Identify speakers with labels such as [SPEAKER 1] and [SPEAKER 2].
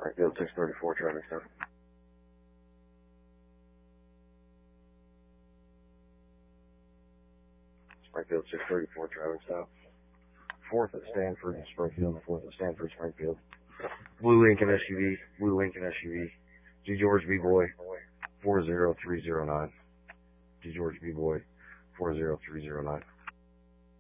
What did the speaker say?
[SPEAKER 1] Springfield 634, traffic stop. Springfield 634, traffic stop. 4th at Stanford, Springfield, 4th at Stanford, Springfield. Blue Lincoln SUV, G. George B. Boy, 40309. G. George B. Boy, 40309.